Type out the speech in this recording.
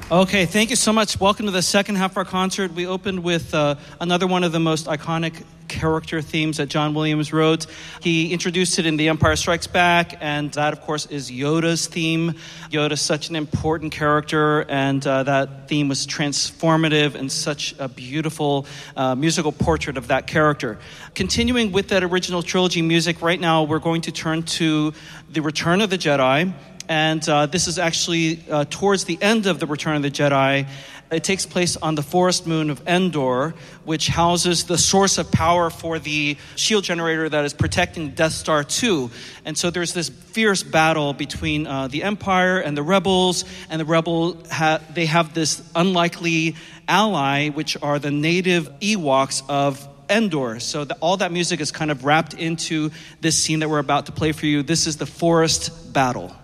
Okay, thank you so much. Welcome to the second half of our concert. We opened with another one of the most iconic character themes that John Williams wrote. He introduced it in The Empire Strikes Back, and that, of course, is Yoda's theme. Yoda's such an important character, and that theme was transformative and such a beautiful musical portrait of that character. Continuing with that original trilogy music, right now we're going to turn to The Return of the Jedi. And this is actually towards the end of The Return of the Jedi. It takes place on the forest moon of Endor, which houses the source of power for the shield generator that is protecting Death Star 2. And so there's this fierce battle between the Empire and the Rebels. And the Rebels, they have this unlikely ally, which are the native Ewoks of Endor. So all that music is kind of wrapped into this scene that we're about to play for you. This is the forest battle.